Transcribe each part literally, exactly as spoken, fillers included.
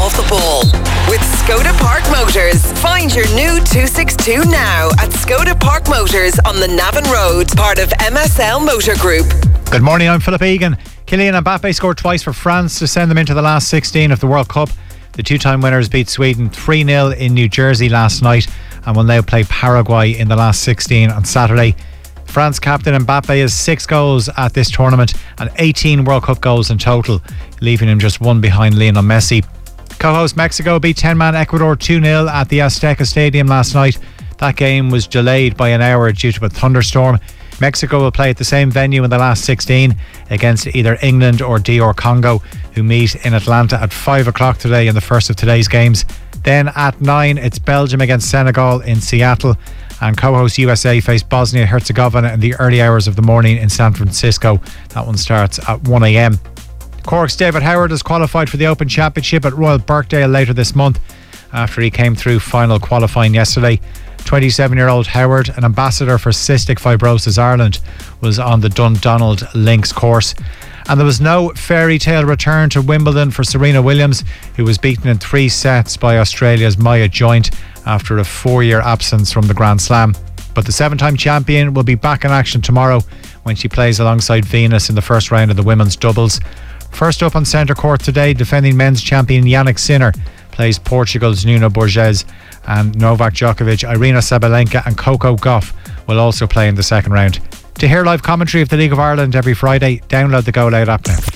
off the ball. With Skoda Park Motors. Find your new two sixty-two now at Skoda Park Motors on the Navan Road, part of M S L Motor Group. Good morning, I'm Philip Egan. Kylian Mbappe scored twice for France to send them into the last sixteen of the World Cup. The two-time winners beat Sweden three nil in New Jersey last night and will now play Paraguay in the last sixteen on Saturday. France captain Mbappe has six goals at this tournament and eighteen World Cup goals in total, leaving him just one behind Lionel Messi. Co-host Mexico beat ten-man Ecuador two nil at the Azteca Stadium last night. That game was delayed by an hour due to a thunderstorm. Mexico will play at the same venue in the last sixteen against either England or D R Congo, who meet in Atlanta at five o'clock today in the first of today's games. Then at nine, it's Belgium against Senegal in Seattle, and co-host U S A face Bosnia-Herzegovina in the early hours of the morning in San Francisco. That one starts at one a.m. Cork's David Howard has qualified for the Open Championship at Royal Birkdale later this month after he came through final qualifying yesterday. twenty-seven-year-old Howard, an ambassador for Cystic Fibrosis Ireland, was on the Dundonald Links course. And there was no fairy tale return to Wimbledon for Serena Williams, who was beaten in three sets by Australia's Maya Joint after a four-year absence from the Grand Slam. But the seven-time champion will be back in action tomorrow when she plays alongside Venus in the first round of the women's doubles. First up on centre court today, defending men's champion Jannik Sinner plays Portugal's Nuno Borges, and Novak Djokovic, Irina Sabalenka and Coco Gauff will also play in the second round. To hear live commentary of the League of Ireland every Friday, download the Go Loud app now.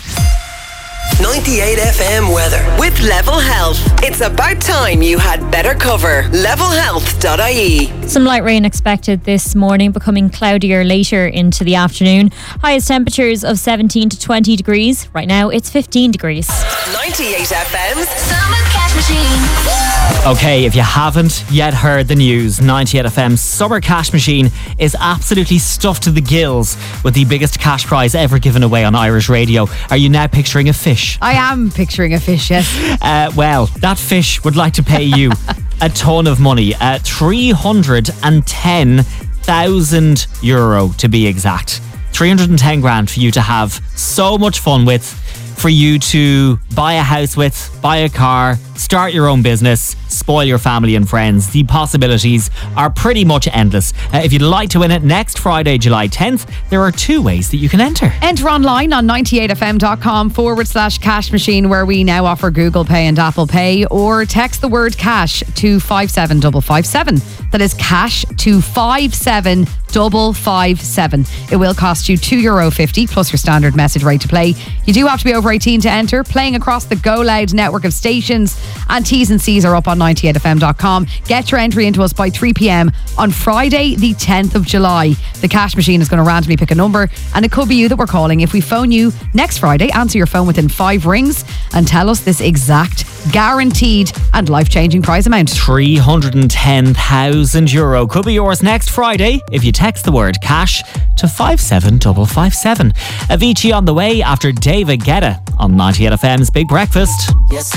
ninety-eight F M weather with Level Health. It's about time you had better cover. level health dot I E. Some light rain expected this morning, becoming cloudier later into the afternoon. Highest temperatures of seventeen to twenty degrees. Right now it's fifteen degrees. ninety-eight F M's Summer Cash Machine. Okay, if you haven't yet heard the news, ninety-eight F M's Summer Cash Machine is absolutely stuffed to the gills with the biggest cash prize ever given away on Irish radio. Are you now picturing a fish? I am picturing a fish, yes. Uh, well, that fish would like to pay you a ton of money. Uh, three hundred ten thousand euro to be exact. three hundred ten grand for you to have so much fun with, for you to buy a house with, buy a car, start your own business, spoil your family and friends. The possibilities are pretty much endless. Uh, if you'd like to win it next Friday, July tenth, there are two ways that you can enter. Enter online on ninety-eight f m dot com forward slash cash machine, where we now offer Google Pay and Apple Pay, or text the word cash to five seven five five seven. That is cash to five seven five five seven. It will cost you two euro fifty plus your standard message rate to play. You do have to be over eighteen to enter. Playing across the Go Loud network of stations, and T's and C's are up on ninety-eight f m dot com. Get your entry into us by three p.m. on Friday the tenth of July. The cash machine is going to randomly pick a number, and it could be you that we're calling. If we phone you next Friday, answer your phone within five rings and tell us this exact guaranteed and life-changing prize amount. three hundred ten thousand euro could be yours next Friday if you text the word cash to five seven five five seven. Avicii on the way after David Guetta on ninety-eight F M's Big Breakfast. Yes.